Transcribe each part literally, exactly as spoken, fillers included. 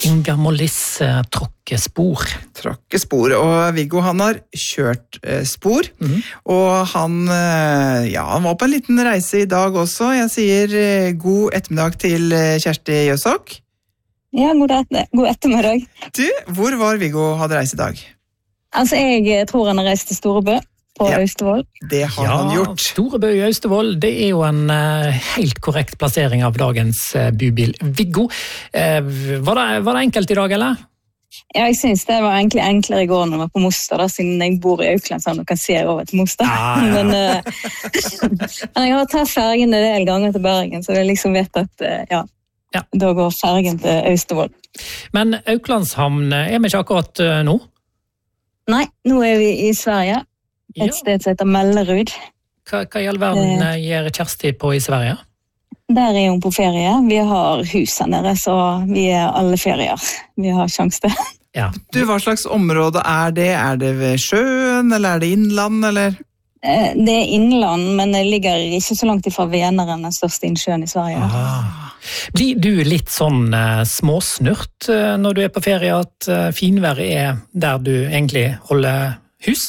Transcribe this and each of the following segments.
Inger Mollis tråkker spor. Tråkker spor, og Viggo han har kjørt eh, spor, mm. og han, eh, ja, han var på en liten reise i dag også. Jeg sier eh, god ettermiddag til eh, Kjersti Jøsok. Ja, god, et god ettermiddag. Du, hvor var Viggo hadde reist i dag? Altså, jeg tror han har reist til Storebø. På ja, Austevoll. Det har ja, han gjort. Storebø i Austevoll, det er jo en uh, helt korrekt plassering av dagens uh, bubil. Viggo, uh, var, det, var det enkelt i dag, eller? Ja, jeg synes det var egentlig enklere i går når jeg var på Moster, da, siden jeg bor i Aukland, så jeg kan se over til Moster. Ah, ja. men, uh, men jeg har tatt fergen en del ganger til Bergen, så jeg liksom vet at uh, ja, ja, da går fergen til Austevoll. Men Auklandshavn er vi ikke akkurat uh, nå? Nei, nå er vi i Sverige. Et ja. sted som heter Mellerud. Hva, hva i all verden eh, gjør Kjersti på i Sverige? Der er hun på ferie. Vi har hus her nede, så vi er alle ferier. Vi har sjanse til. Ja. Du, hva slags område er det? Er det ved sjøen, eller er det innland, eller? Eh, det er innland, men det ligger ikke så langt ifra Vänern, den største innsjøen i Sverige. Ah. Blir du litt sånn eh, småsnurt eh, når du er på ferie, at eh, finværet er der du egentlig holder hus?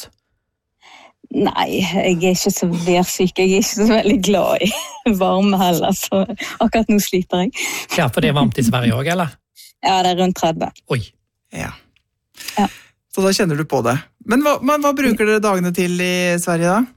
Nei, jeg er ikke så værsyk, jeg er ikke så veldig glad i varme heller, så akkurat nå sliter jeg. Ja, for det er varmt i Sverige også, eller? Ja, det er rundt tretti. Oi. Ja. ja. Så da kjenner du på det. Men hva, men hva bruker dere dagene til i Sverige da?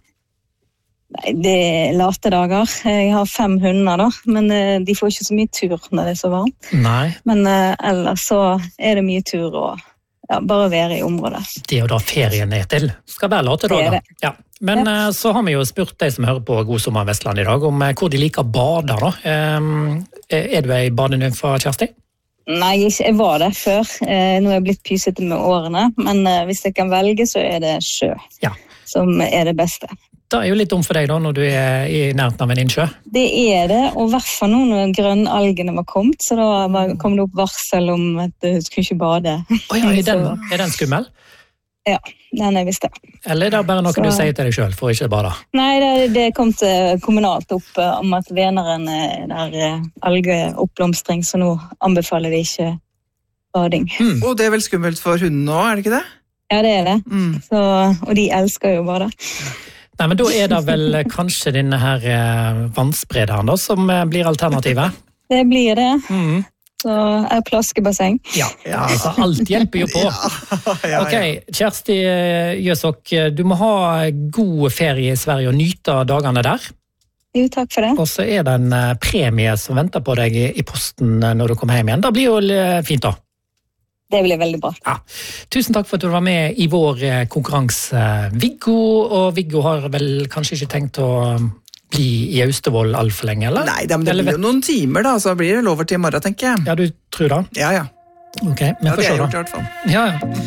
Nei, det er late dager. Jeg har fem hunder da, men de får ikke så mye tur når det er så varmt. Nei. Men uh, ellers så er det mye tur og ja, bare være i området. Det er jo da ferien er til. Skal være late dager. Det det. Ja. Men ja. så har vi jo spurt deg som hører på God sommer Vestland i dag, om hvor de liker bader da. Um, er du ei badenymfe, Kjersti? Nei, jeg var det før. Nå er jeg blitt pysete med årene, men hvis jeg kan velge så er det sjø ja. som er det beste. Det er jo litt dumt for deg da, når du er i nærheten av en innsjø. Det er det, og i hvert fall nå når grønnalgene var kommet, så da kom det opp varsel om at du skulle ikke bade. Oh ja, er, den, er den skummel? Ja, den er visst det. Eller er det bare noe så... du sier til deg selv for ikke bade? Nei, det, det kom til kommunalt opp om at Vänern er algeoppblomstring, så nå anbefaler vi ikke bading. Mm. Og det er vel skummelt for hunden også, er det ikke det? Ja, det er det. Mm. Så, og de elsker jo bade. Nei, men da er det vel kanskje denne her eh, vannsprederen da, som eh, blir alternativet? Det blir det. Mm. Så er plaskebasseng. Ja, ja, altså alt hjelper jo på. ja, ja, ok, Kjersti Jøsok, du må ha god ferie i Sverige og nyte dagene der. Jo, takk for det. Og så er det en premie som venter på deg i posten når du kommer hjem igjen. Det blir jo fint da. Det blir veldig bra. Ja. Tusen takk for at du var med i vår konkurranse, Viggo. Og Viggo har vel kanskje ikke tenkt å bli i Austevoll alt for lenge, eller? Nei, det, men det eller blir jo noen timer da, så blir det lover til i morgen, tenker jeg. Ja, du tror det? Ja, ja. Ok, men ja, får det se er da. gjort i hvert fall. Ja,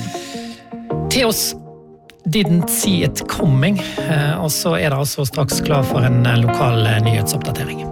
ja. Til oss Didn't See It Coming, og så er det altså straks klar for en lokal nyhetsoppdatering.